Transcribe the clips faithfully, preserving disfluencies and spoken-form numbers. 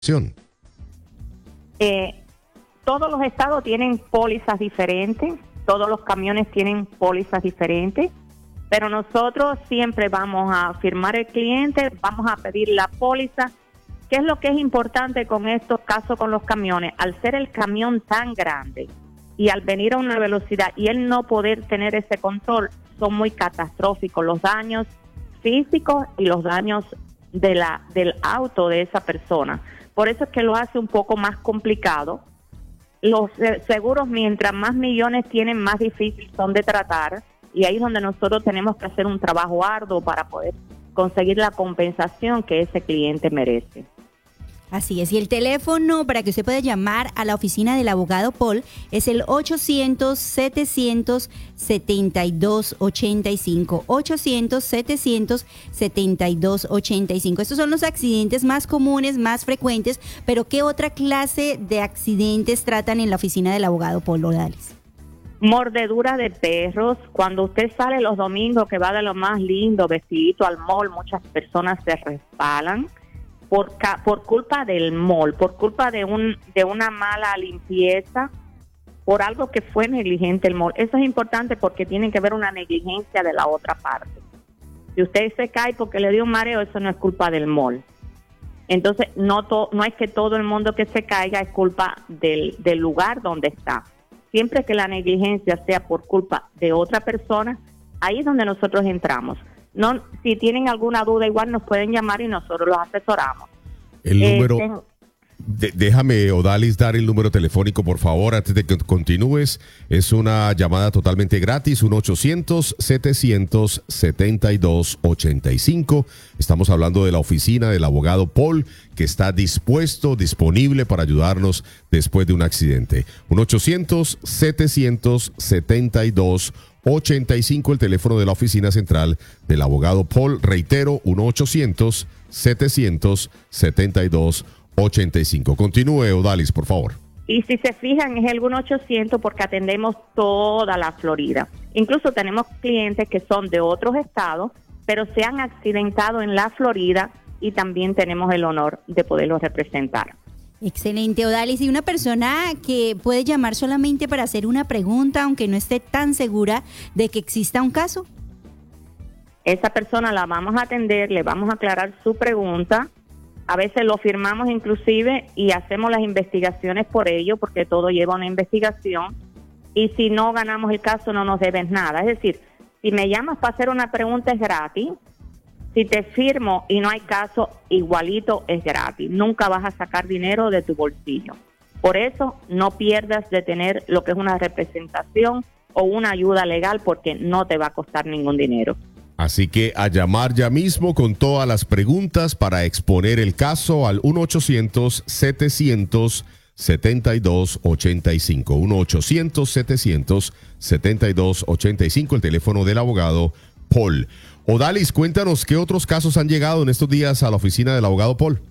Eh, todos los estados tienen pólizas diferentes, todos los camiones tienen pólizas diferentes, pero nosotros siempre vamos a firmar el cliente, vamos a pedir la póliza. ¿Qué es lo que es importante con estos casos con los camiones? Al ser el camión tan grande y al venir a una velocidad y él no poder tener ese control, son muy catastróficos los daños físicos y los daños de la del auto de esa persona. Por eso es que lo hace un poco más complicado. Los seguros, mientras más millones tienen, más difíciles son de tratar, y ahí es donde nosotros tenemos que hacer un trabajo arduo para poder conseguir la compensación que ese cliente merece. Así es, y el teléfono para que usted pueda llamar a la oficina del abogado Paul es el ochocientos, setecientos, setenta y dos, ochenta y cinco, ochocientos, setecientos, setenta y dos, ochenta y cinco. Estos son los accidentes más comunes, más frecuentes, pero ¿qué otra clase de accidentes tratan en la oficina del abogado Paul Odales? Mordedura de perros. Cuando usted sale los domingos, que va de lo más lindo, vestidito al mall, muchas personas se resbalan. Por, por culpa del mall, por culpa de un de una mala limpieza, por algo que fue negligente el mall. Eso es importante porque tiene que ver una negligencia de la otra parte. Si usted se cae porque le dio un mareo, eso no es culpa del mall. Entonces, no, to, no es que todo el mundo que se caiga es culpa del, del lugar donde está. Siempre que la negligencia sea por culpa de otra persona, ahí es donde nosotros entramos. No, si tienen alguna duda, igual nos pueden llamar y nosotros los asesoramos. El número, eh, tengo... de, déjame, Odalis, dar el número telefónico, por favor, antes de que continúes. Es una llamada totalmente gratis, uno ochocientos, setecientos, setenta y dos, ochenta y cinco. Estamos hablando de la oficina del abogado Paul, que está dispuesto, disponible para ayudarnos después de un accidente. uno ochocientos, setecientos, setenta y dos, ochenta y cinco, el teléfono de la oficina central del abogado Paul. Reitero, uno ochocientos, setecientos, setenta y dos, ochenta y cinco. Continúe, Odalis, por favor. Y si se fijan, es el uno ochocientos porque atendemos toda la Florida. Incluso tenemos clientes que son de otros estados, pero se han accidentado en la Florida y también tenemos el honor de poderlos representar. Excelente, Odalis. Y una persona que puede llamar solamente para hacer una pregunta, aunque no esté tan segura de que exista un caso. Esa persona la vamos a atender, le vamos a aclarar su pregunta. A veces lo firmamos inclusive y hacemos las investigaciones por ello, porque todo lleva una investigación. Y si no ganamos el caso, no nos debes nada. Es decir, si me llamas para hacer una pregunta es gratis. Si te firmo y no hay caso, igualito es gratis. Nunca vas a sacar dinero de tu bolsillo. Por eso, no pierdas de tener lo que es una representación o una ayuda legal, porque no te va a costar ningún dinero. Así que a llamar ya mismo con todas las preguntas para exponer el caso al uno ochocientos, setecientos, setenta y dos, ochenta y cinco. uno ochocientos, setecientos, setenta y dos, ochenta y cinco, el teléfono del abogado Paul. Odalis, cuéntanos qué otros casos han llegado en estos días a la oficina del abogado Paul.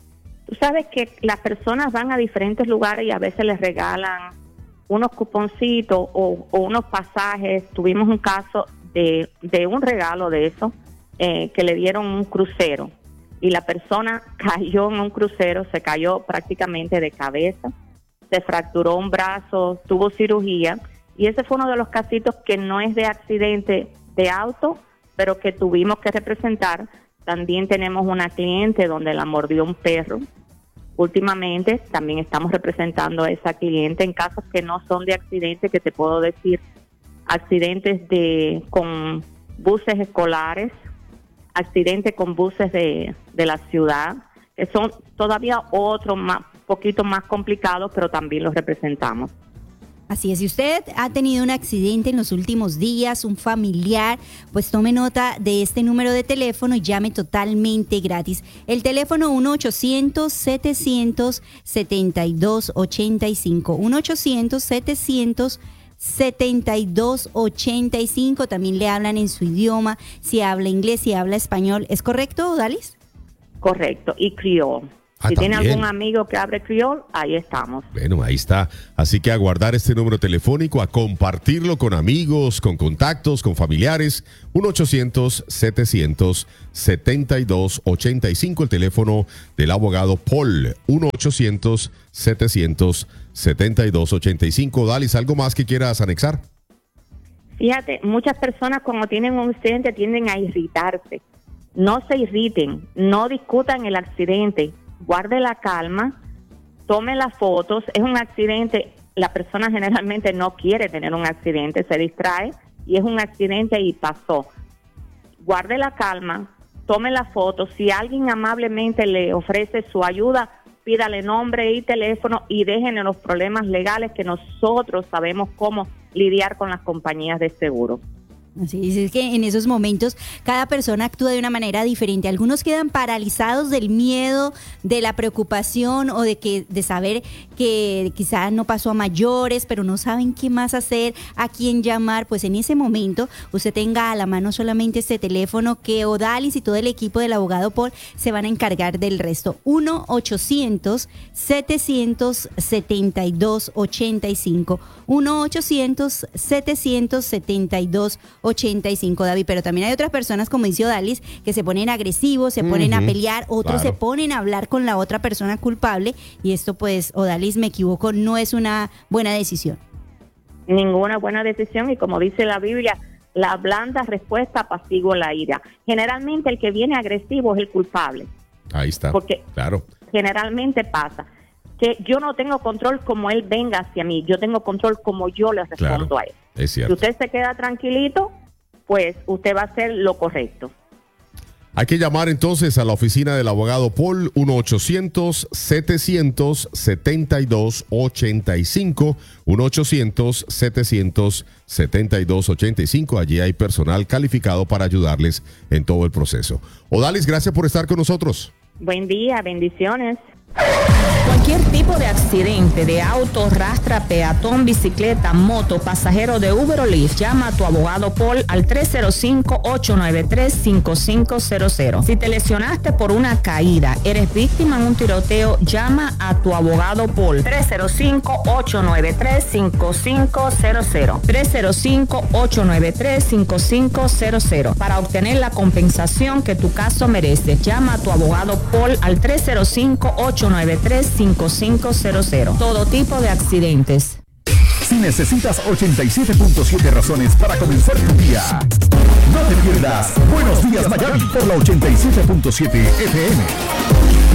Tú sabes que las personas van a diferentes lugares y a veces les regalan unos cuponcitos o, o unos pasajes. Tuvimos un caso de, de un regalo de eso, eh, que le dieron un crucero y la persona cayó en un crucero, se cayó prácticamente de cabeza, se fracturó un brazo, tuvo cirugía, y ese fue uno de los casitos que no es de accidente de auto, pero que tuvimos que representar. También tenemos una cliente donde la mordió un perro. Últimamente también estamos representando a esa cliente en casos que no son de accidente, que te puedo decir, accidentes de con buses escolares, accidentes con buses de, de la ciudad, que son todavía otros más, poquito más complicados, pero también los representamos. Así es, si usted ha tenido un accidente en los últimos días, un familiar, pues tome nota de este número de teléfono y llame totalmente gratis. El teléfono uno ochocientos, setecientos, setenta y dos, ochenta y cinco. uno ochocientos, setecientos, setenta y dos, ochenta y cinco. También le hablan en su idioma, si habla inglés, si habla español. ¿Es correcto, Odalis? Correcto, y criol. Ah, si también. tiene algún amigo que hable criol, ahí estamos. Bueno, ahí está. Así que a guardar este número telefónico, a compartirlo con amigos, con contactos, con familiares. uno ochocientos setecientos setenta y dos ochenta y cinco, el teléfono del abogado Paul. uno ochocientos setecientos setenta y dos ochenta y cinco. Dalis, ¿algo más que quieras anexar? Fíjate, muchas personas cuando tienen un accidente tienden a irritarse. No se irriten, no discutan el accidente. Guarde la calma, tome las fotos. Es un accidente, la persona generalmente no quiere tener un accidente, se distrae y es un accidente y pasó. Guarde la calma, tome las fotos. Si alguien amablemente le ofrece su ayuda, pídale nombre y teléfono y déjenle los problemas legales, que nosotros sabemos cómo lidiar con las compañías de seguro. Así es, es que en esos momentos cada persona actúa de una manera diferente. Algunos quedan paralizados del miedo, de la preocupación o de que de saber que quizás no pasó a mayores, pero no saben qué más hacer, a quién llamar. Pues en ese momento usted tenga a la mano solamente este teléfono, que Odalis y todo el equipo del abogado Paul se van a encargar del resto. uno ochocientos setecientos setenta y dos ochenta y cinco. uno ochocientos setecientos setenta y dos ochenta y cinco, David. Pero también hay otras personas, como dice Odalis, que se ponen agresivos, se ponen uh-huh. a pelear, otros claro. se ponen a hablar con la otra persona culpable, y esto, pues, Odalis, me equivoco, no es una buena decisión. Ninguna buena decisión, y como dice la Biblia, la blanda respuesta apacigua la ira. Generalmente el que viene agresivo es el culpable. Ahí está, porque claro. generalmente pasa que yo no tengo control como él venga hacia mí, yo tengo control como yo le respondo claro, a él. Es cierto. Si usted se queda tranquilito, pues usted va a hacer lo correcto. Hay que llamar entonces a la oficina del abogado Paul, uno ochocientos setecientos setenta y dos ochenta y cinco, uno ochocientos setecientos setenta y dos ochenta y cinco. Allí hay personal calificado para ayudarles en todo el proceso. Odalis, gracias por estar con nosotros. Buen día, bendiciones. Cualquier tipo de accidente de auto, rastra, peatón, bicicleta, moto, pasajero de Uber o Lyft, llama a tu abogado Paul al tres cero cinco, ocho nueve tres, cinco cinco cero cero. Si te lesionaste por una caída, eres víctima en un tiroteo, llama a tu abogado Paul. tres cero cinco, ocho nueve tres, cinco cinco cero cero. tres cero cinco, ocho nueve tres, cinco cinco cero cero. Para obtener la compensación que tu caso merece, llama a tu abogado Paul al tres cero cinco, ocho nueve tres, cinco cinco cero cero. Todo tipo de accidentes. Si necesitas ochenta y siete punto siete razones para comenzar tu día, no te pierdas Buenos Días Miami por la ochenta y siete punto siete F M.